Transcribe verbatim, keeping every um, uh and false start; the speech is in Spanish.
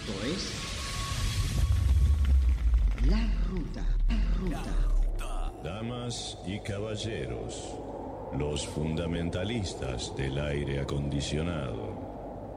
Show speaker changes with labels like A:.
A: Esto es La Ruta. La Ruta.
B: Damas y caballeros, los fundamentalistas del aire acondicionado.